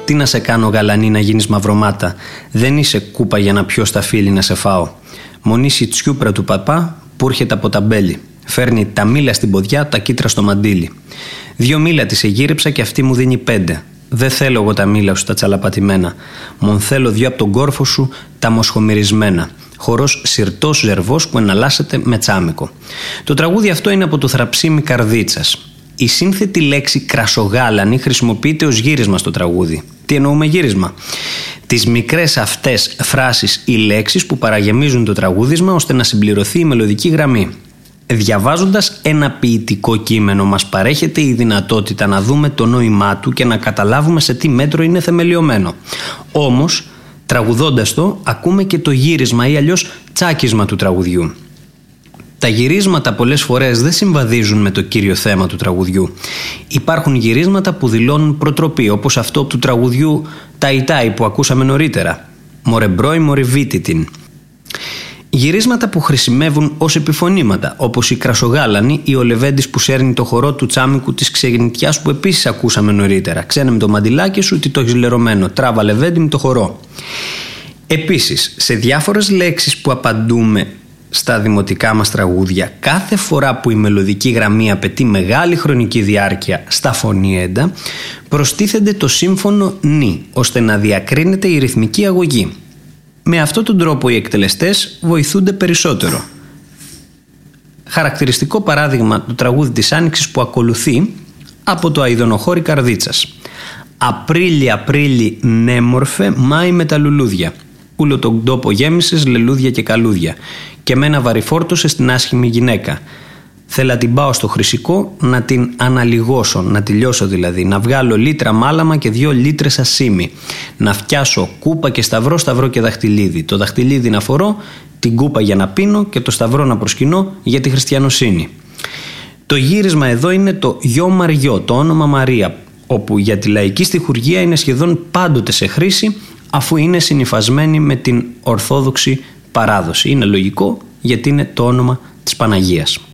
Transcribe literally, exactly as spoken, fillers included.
Τι να σε κάνω γαλανή να γίνεις μαυρομάτα, δεν είσαι κούπα για να πιω στα φίλη να σε φάω. Μονήσει τσιούπρα του παπά που έρχεται από τα μπέλη. Φέρνει τα μήλα στην ποδιά, τα κύτρα στο μαντίλι. Δυο μήλα της εγύρεψα και αυτή μου δίνει πέντε. Δεν θέλω εγώ τα μήλα σου τα τσαλαπατημένα. Μον θέλω δυο από τον κόρφο σου τα μοσχομυρισμένα. Χορός σιρτός ζερβός που εναλλάσσεται με τσάμικο. Το τραγούδι αυτό είναι από το Θραψίμι Καρδίτσας. Η σύνθετη λέξη κρασογάλανη χρησιμοποιείται ως γύρισμα στο τραγούδι. Τι εννοούμε γύρισμα? Τις μικρές αυτές φράσεις ή λέξεις που παραγεμίζουν το τραγούδισμα ώστε να συμπληρωθεί η μελωδική γραμμή. Διαβάζοντας ένα ποιητικό κείμενο μας παρέχεται η δυνατότητα να δούμε το νόημά του και να καταλάβουμε σε τι μέτρο είναι θεμελιωμένο. Όμως, τραγουδώντας το, ακούμε και το γύρισμα ή αλλιώς τσάκισμα του τραγουδιού. Τα γυρίσματα πολλές φορές δεν συμβαδίζουν με το κύριο θέμα του τραγουδιού. Υπάρχουν γυρίσματα που δηλώνουν προτροπή, όπως αυτό του τραγουδιού «Ταϊ Ταϊ» που ακούσαμε νωρίτερα. «Μωρε μπρόι, μωρε βίτιτιν». Γυρίσματα που χρησιμεύουν ως επιφωνήματα, όπως η κρασογάλανη ή ο Λεβέντης που σέρνει το χορό του τσάμικου της ξενιτιάς που επίσης ακούσαμε νωρίτερα. «Ξένε με το μαντιλάκι σου, τι το έχεις λερωμένο, τράβα Λεβέντη με το χορό». Επίσης, σε διάφορες λέξεις που απαντούμε στα δημοτικά μας τραγούδια, κάθε φορά που η μελωδική γραμμή απαιτεί μεγάλη χρονική διάρκεια στα φωνήεντα, προστίθενται το σύμφωνο νι, ώστε να διακρίνεται η ρυθμική αγωγή. Με αυτόν τον τρόπο οι εκτελεστές βοηθούνται περισσότερο. Χαρακτηριστικό παράδειγμα του τραγούδι της Άνοιξης που ακολουθεί από το Αηδονοχώρι Καρδίτσας. «Απρίλη, Απρίλη, νέμορφε, Μάη με τα λουλούδια. Ούλο τον τόπο γέμισες λελούδια και καλούδια. Και μένα βαρυφόρτωσε στην άσχημη γυναίκα. Θέλα την πάω στο χρυσικό να την αναλιγώσω, να τη λιώσω δηλαδή, να βγάλω λίτρα μάλαμα και δυο λίτρες ασίμι, να φτιάσω κούπα και σταυρό, σταυρό και δαχτυλίδι, το δαχτυλίδι να φορώ, την κούπα για να πίνω και το σταυρό να προσκυνώ για τη χριστιανοσύνη». Το γύρισμα εδώ είναι το «Γιο Μαριό», το όνομα Μαρία, όπου για τη λαϊκή στιχουργία είναι σχεδόν πάντοτε σε χρήση, αφού είναι συνυφασμένη με την ορθόδοξη παράδοση. Είναι λογικό γιατί είναι το όνομα της Παναγίας.